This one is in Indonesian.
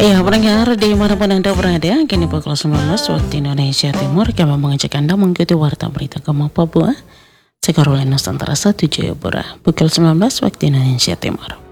Iya, pendengar dimanapun Anda berada, kini pukul 19 waktu Indonesia Timur, kami mengajak Anda mengikuti Warta Berita Gema Papua, Sekarang Nusantara 1 Jayapura, pukul 19 waktu Indonesia Timur.